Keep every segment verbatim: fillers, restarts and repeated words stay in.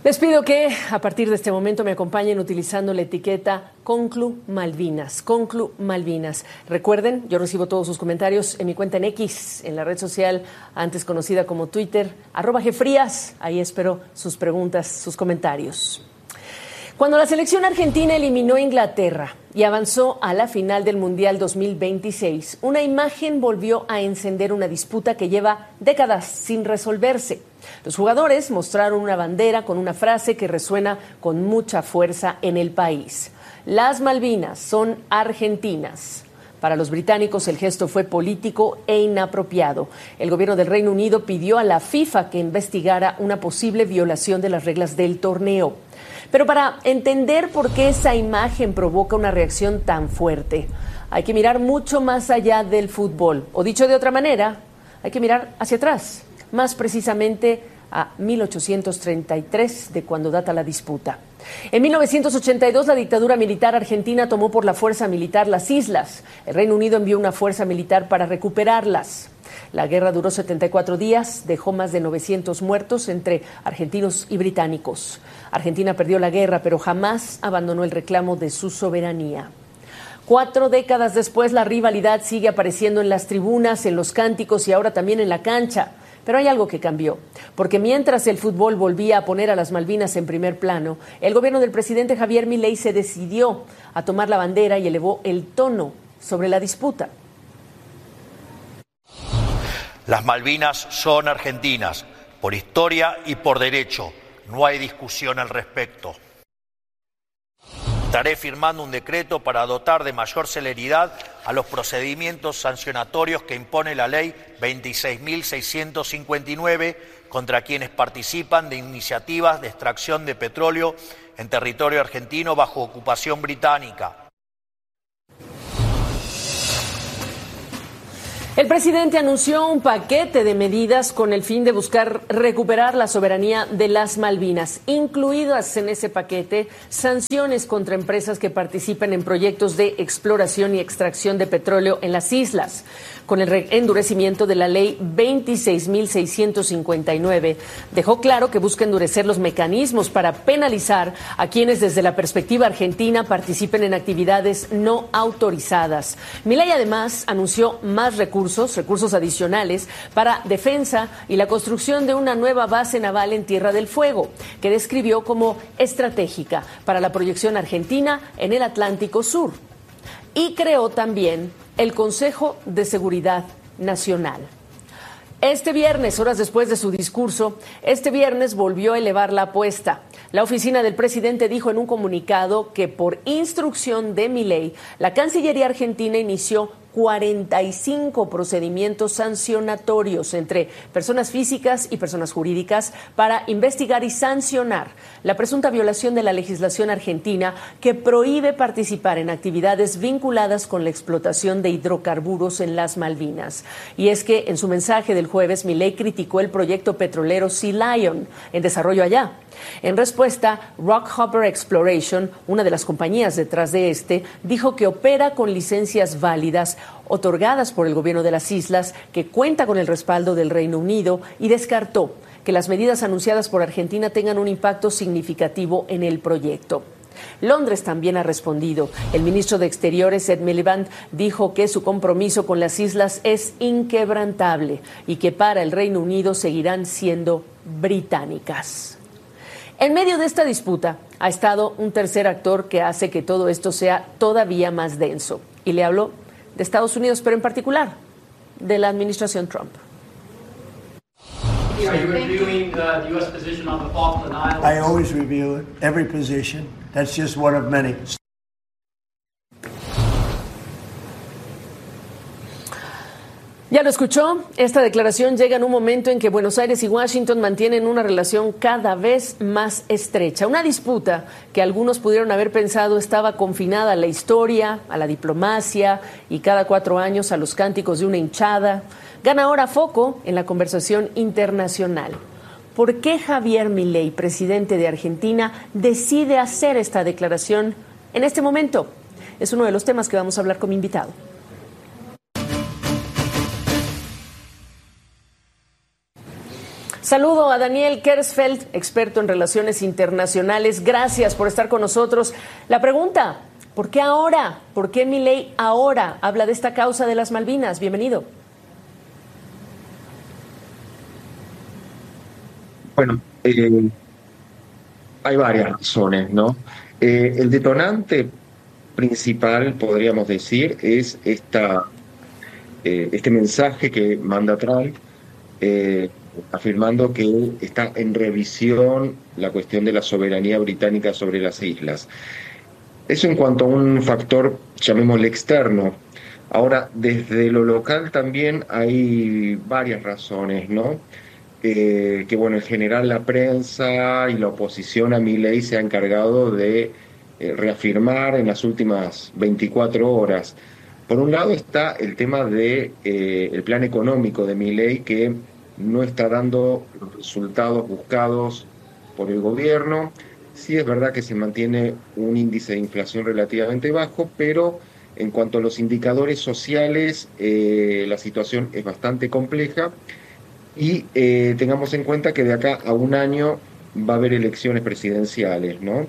Les pido que a partir de este momento me acompañen utilizando la etiqueta Conclu Malvinas, Conclu Malvinas. Recuerden, yo recibo todos sus comentarios en mi cuenta en X, en la red social antes conocida como Twitter, arroba Gfrías. Ahí espero sus preguntas, sus comentarios. Cuando la selección argentina eliminó a Inglaterra y avanzó a la final del Mundial dos mil veintiséis, una imagen volvió a encender una disputa que lleva décadas sin resolverse. Los jugadores mostraron una bandera con una frase que resuena con mucha fuerza en el país. Las Malvinas son argentinas. Para los británicos el gesto fue político e inapropiado. El gobierno del Reino Unido pidió a la FIFA que investigara una posible violación de las reglas del torneo. Pero para entender por qué esa imagen provoca una reacción tan fuerte, hay que mirar mucho más allá del fútbol. O dicho de otra manera, hay que mirar hacia atrás, más precisamente a mil ochocientos treinta y tres, de cuando data la disputa. En mil novecientos ochenta y dos, la dictadura militar argentina tomó por la fuerza militar las islas. El Reino Unido envió una fuerza militar para recuperarlas. La guerra duró setenta y cuatro días, dejó más de novecientos muertos entre argentinos y británicos. Argentina perdió la guerra, pero jamás abandonó el reclamo de su soberanía. Cuatro décadas después, la rivalidad sigue apareciendo en las tribunas, en los cánticos y ahora también en la cancha. Pero hay algo que cambió, porque mientras el fútbol volvía a poner a las Malvinas en primer plano, el gobierno del presidente Javier Milei se decidió a tomar la bandera y elevó el tono sobre la disputa. Las Malvinas son argentinas, por historia y por derecho. No hay discusión al respecto. Estaré firmando un decreto para dotar de mayor celeridad a los procedimientos sancionatorios que impone la ley veintiséis mil seiscientos cincuenta y nueve contra quienes participan de iniciativas de extracción de petróleo en territorio argentino bajo ocupación británica. El presidente anunció un paquete de medidas con el fin de buscar recuperar la soberanía de las Malvinas, incluidas en ese paquete sanciones contra empresas que participen en proyectos de exploración y extracción de petróleo en las islas. Con el endurecimiento de la ley veintiséis mil seiscientos cincuenta y nueve, dejó claro que busca endurecer los mecanismos para penalizar a quienes desde la perspectiva argentina participen en actividades no autorizadas. Milei además anunció más recursos, recursos adicionales para defensa y la construcción de una nueva base naval en Tierra del Fuego, que describió como estratégica para la proyección argentina en el Atlántico Sur. Y creó también el Consejo de Seguridad Nacional. Este viernes, horas después de su discurso, este viernes volvió a elevar la apuesta. La oficina del presidente dijo en un comunicado que por instrucción de Milei, la Cancillería argentina inició cuarenta y cinco procedimientos sancionatorios entre personas físicas y personas jurídicas para investigar y sancionar la presunta violación de la legislación argentina que prohíbe participar en actividades vinculadas con la explotación de hidrocarburos en las Malvinas. Y es que en su mensaje del jueves, Milei criticó el proyecto petrolero Sea Lion en desarrollo allá. En respuesta, Rockhopper Exploration, una de las compañías detrás de este, dijo que opera con licencias válidas otorgadas por el gobierno de las islas, que cuenta con el respaldo del Reino Unido, y descartó que las medidas anunciadas por Argentina tengan un impacto significativo en el proyecto. Londres también ha respondido. El ministro de Exteriores, Ed Miliband, dijo que su compromiso con las islas es inquebrantable y que para el Reino Unido seguirán siendo británicas. En medio de esta disputa ha estado un tercer actor que hace que todo esto sea todavía más denso. Y le hablo de Estados Unidos, pero en particular de la administración Trump. Are you reviewing uh, the U S position on the Falkland Islands? I always review it, every position. That's just one of many. Ya lo escuchó, esta declaración llega en un momento en que Buenos Aires y Washington mantienen una relación cada vez más estrecha. Una disputa que algunos pudieron haber pensado estaba confinada a la historia, a la diplomacia y cada cuatro años a los cánticos de una hinchada, gana ahora foco en la conversación internacional. ¿Por qué Javier Milei, presidente de Argentina, decide hacer esta declaración en este momento? Es uno de los temas que vamos a hablar con mi invitado. Saludo a Daniel Kersfeld, experto en relaciones internacionales. Gracias por estar con nosotros. La pregunta, ¿por qué ahora? ¿Por qué Milei ahora habla de esta causa de las Malvinas? Bienvenido. Bueno, eh, hay varias razones, ¿no? Eh, el detonante principal, podríamos decir, es esta, eh, este mensaje que manda Trump, eh, afirmando que está en revisión la cuestión de la soberanía británica sobre las islas. Eso en cuanto a un factor, llamémosle externo. Ahora, desde lo local también hay varias razones, ¿no? Eh, que bueno, en general la prensa y la oposición a Milei se ha encargado de eh, reafirmar en las últimas veinticuatro horas. Por un lado está el tema de eh, el plan económico de Milei, que no está dando los resultados buscados por el gobierno. Sí es verdad que se mantiene un índice de inflación relativamente bajo, pero en cuanto a los indicadores sociales, eh, la situación es bastante compleja. Y eh, tengamos en cuenta que de acá a un año va a haber elecciones presidenciales, ¿no?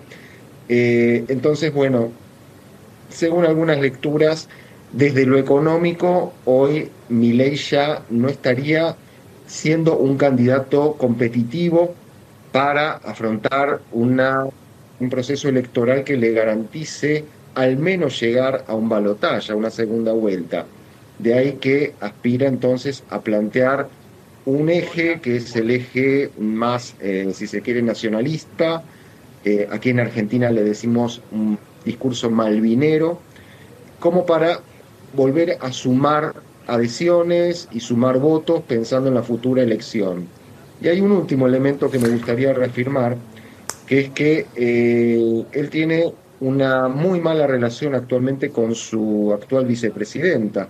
Eh, entonces, bueno, según algunas lecturas, desde lo económico, hoy Milei ya no estaría siendo un candidato competitivo para afrontar una, un proceso electoral que le garantice al menos llegar a un balotaje, a una segunda vuelta. De ahí que aspira entonces a plantear un eje que es el eje más, eh, si se quiere, nacionalista. Eh, aquí en Argentina le decimos un discurso malvinero, como para volver a sumar adhesiones y sumar votos pensando en la futura elección. Y hay un último elemento que me gustaría reafirmar, que es que eh, él tiene una muy mala relación actualmente con su actual vicepresidenta,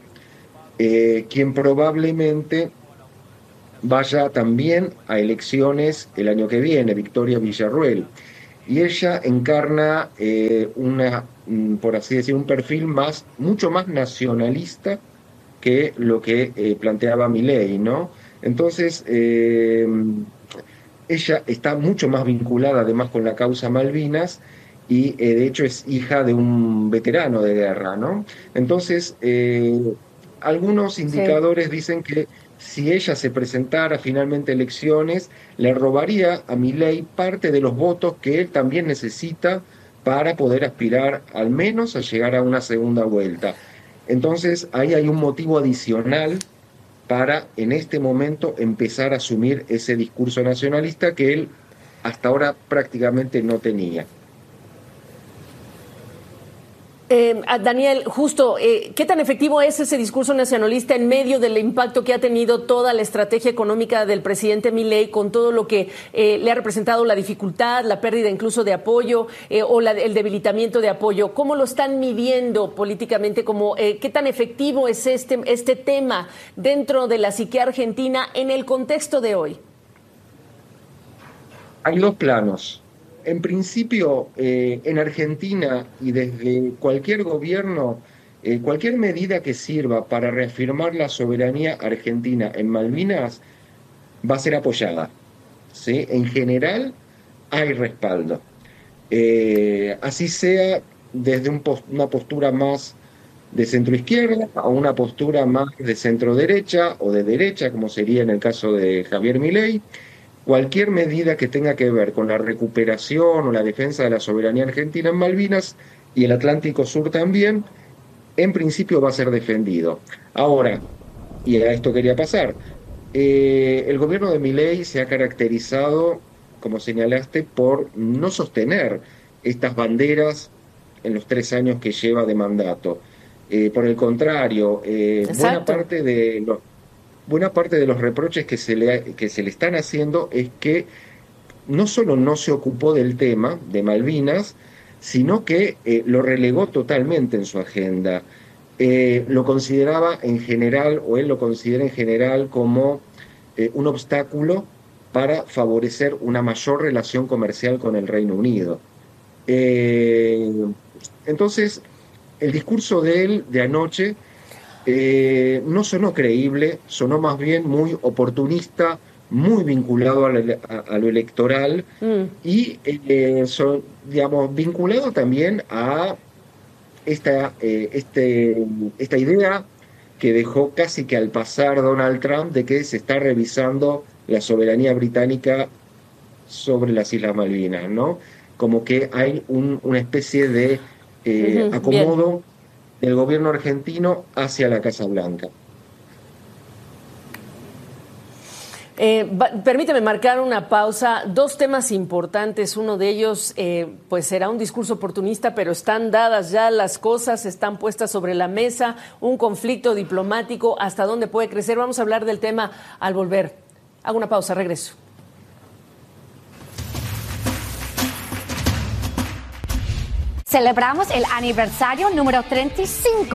eh, quien probablemente vaya también a elecciones el año que viene, Victoria Villarruel. Y ella encarna eh, una, por así decir, un perfil más, mucho más nacionalista que lo que eh, planteaba Milei, ¿no? Entonces, eh, ella está mucho más vinculada además con la causa Malvinas y eh, de hecho es hija de un veterano de guerra, ¿no? Entonces, eh, algunos indicadores sí. dicen que si ella se presentara finalmente a elecciones, le robaría a Milei parte de los votos que él también necesita para poder aspirar al menos a llegar a una segunda vuelta. Entonces, ahí hay un motivo adicional para, en este momento, empezar a asumir ese discurso nacionalista que él hasta ahora prácticamente no tenía. Eh, Daniel, justo, eh, ¿qué tan efectivo es ese discurso nacionalista en medio del impacto que ha tenido toda la estrategia económica del presidente Milei con todo lo que eh, le ha representado la dificultad, la pérdida incluso de apoyo eh, o la, el debilitamiento de apoyo? ¿Cómo lo están midiendo políticamente? Como, eh, ¿qué tan efectivo es este, este tema dentro de la psique argentina en el contexto de hoy? Hay dos planos. En principio, eh, en Argentina y desde cualquier gobierno, eh, cualquier medida que sirva para reafirmar la soberanía argentina en Malvinas va a ser apoyada, ¿sí? En general hay respaldo. Eh, así sea desde un post, una postura más de centroizquierda a una postura más de centroderecha o de derecha, como sería en el caso de Javier Milei. Cualquier medida que tenga que ver con la recuperación o la defensa de la soberanía argentina en Malvinas y el Atlántico Sur también, en principio va a ser defendido. Ahora, y a esto quería pasar, eh, el gobierno de Milei se ha caracterizado, como señalaste, por no sostener estas banderas en los tres años que lleva de mandato. Eh, por el contrario, eh, buena parte de los... Buena parte de los reproches que se, le, que se le están haciendo es que no solo no se ocupó del tema de Malvinas, sino que eh, lo relegó totalmente en su agenda. Eh, lo consideraba en general, o él lo considera en general como eh, un obstáculo para favorecer una mayor relación comercial con el Reino Unido. Eh, entonces, el discurso de él de anoche Eh, no sonó creíble, sonó más bien muy oportunista, muy vinculado a, la, a, a lo electoral mm. y eh, son, digamos, vinculado también a esta, eh, este, esta idea que dejó casi que al pasar Donald Trump de que se está revisando la soberanía británica sobre las Islas Malvinas, ¿no? Como que hay un, una especie de eh, uh-huh, acomodo bien. del gobierno argentino hacia la Casa Blanca. Eh, va, permíteme marcar una pausa. Dos temas importantes. Uno de ellos, eh, pues será un discurso oportunista, pero están dadas ya las cosas, están puestas sobre la mesa. Un conflicto diplomático, ¿hasta dónde puede crecer? Vamos a hablar del tema al volver. Hago una pausa, regreso. Celebramos el aniversario número treinta y cinco